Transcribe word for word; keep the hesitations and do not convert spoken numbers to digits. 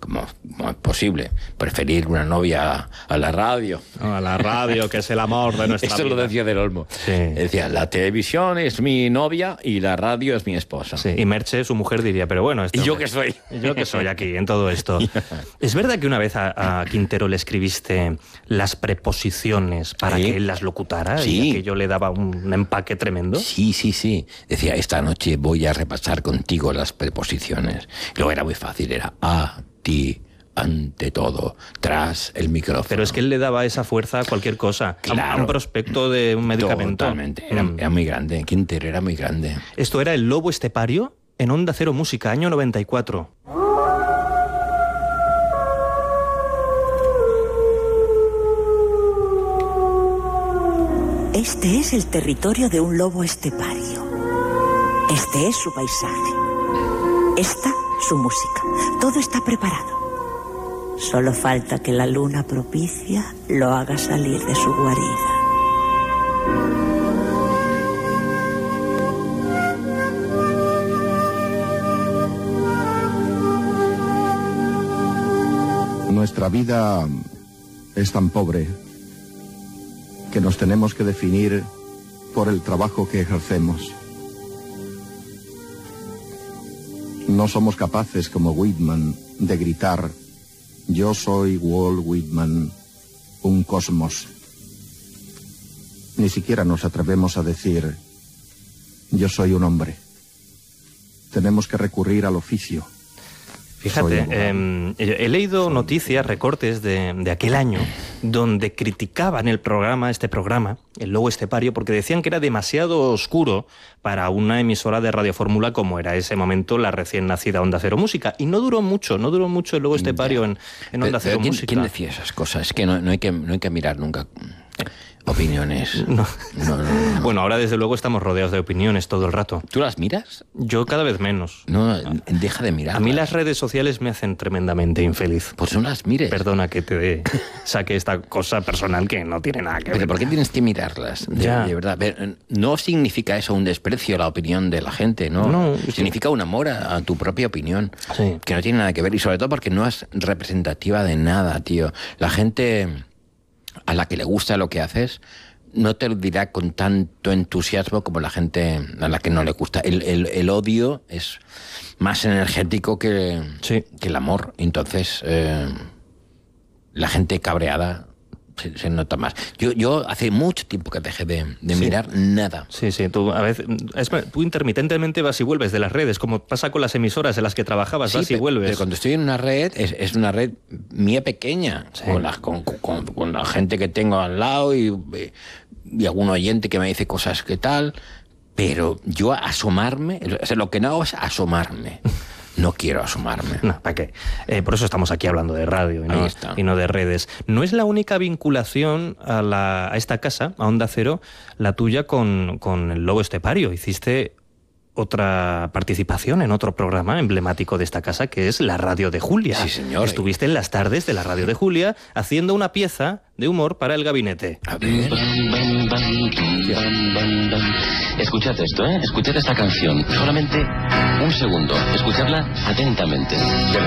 como, como es posible preferir una novia a, a la radio. No, a la radio, que es el amor de nuestra Eso vida. lo decía Del Olmo. Sí. Decía, la televisión es mi novia y la radio es mi esposa. Sí, y Merche, su mujer, diría, pero bueno... Este ¿Y yo hombre, qué soy? ¿Y yo qué soy aquí en todo esto? ¿Es verdad que una vez a, a Quintero le escribiste las preposiciones para ¿Sí? que él las locutara? Sí. Y que yo le daba un empaque tremendo. Sí, sí, sí. Decía, esta noche voy a repasar contigo las preposiciones. Y luego era muy fácil, era a, ti, ante todo, tras el micrófono. Pero es que él le daba esa fuerza a cualquier cosa. Claro. A un prospecto de un medicamento. Totalmente. Era, Mm. era muy grande. Quintero era muy grande. Esto era El Lobo Estepario en Onda Cero Música, año noventa y cuatro. Este es el territorio de un lobo estepario. Este es su paisaje. Esta, su música. Todo está preparado. Solo falta que la luna propicia lo haga salir de su guarida. Nuestra vida es tan pobre que nos tenemos que definir por el trabajo que ejercemos. No somos capaces, como Whitman, de gritar: yo soy Walt Whitman, un cosmos. Ni siquiera nos atrevemos a decir: yo soy un hombre. Tenemos que recurrir al oficio. Fíjate, eh, he leído noticias, recortes de, de aquel año, donde criticaban el programa, este programa, El Lobo Estepario, porque decían que era demasiado oscuro para una emisora de Radio Fórmula como era ese momento la recién nacida Onda Cero Música. Y no duró mucho, no duró mucho El Lobo Estepario en, en Onda Pero, Cero pero ¿quién, Música. ¿Quién decía esas cosas? Es que no, no, hay que no hay que mirar nunca opiniones. No. No, no, no, no. Bueno, ahora desde luego estamos rodeados de opiniones todo el rato. ¿Tú las miras? Yo cada vez menos. No, deja de mirar. A mí las redes sociales me hacen tremendamente infeliz. Pues no las mires. Perdona que te saque esta cosa personal que no tiene nada que ver. Pero ¿por qué tienes que mirarlas? De, Ya. de verdad. Ver, no significa eso un desprecio a la opinión de la gente, ¿no? No, significa un amor a, a tu propia opinión. Sí. Que no tiene nada que ver. Y sobre todo porque no es representativa de nada, tío. La gente a la que le gusta lo que haces no te lo dirá con tanto entusiasmo como la gente a la que no le gusta. El, el, el odio es más energético que, Sí. que el amor. Entonces, eh, la gente cabreada se, se nota más. Yo, yo hace mucho tiempo que dejé de, de Sí. mirar nada. Sí, sí, tú a veces es, tú intermitentemente vas y vuelves de las redes, como pasa con las emisoras en las que trabajas, Sí, vas y pe- vuelves. Pero cuando estoy en una red, es, es una red mía pequeña, Sí. con, la, con, con, con la gente que tengo al lado y, y algún oyente que me dice cosas que tal, pero yo asomarme, o sea, lo que no hago es asomarme. No quiero asomarme. No, ¿para qué? Eh, por eso estamos aquí hablando de radio y Ahí no, está. y no de redes. No es la única vinculación a, la, a esta casa, a Onda Cero, la tuya con, con El Lobo Estepario. Hiciste otra participación en otro programa emblemático de esta casa, que es la Radio de Julia. Sí, señor. Estuviste en las tardes de la Radio de Julia haciendo una pieza de humor para el gabinete. A ver. Escuchad esto, ¿eh? Escuchad esta canción. Solamente un segundo. Escuchadla atentamente. De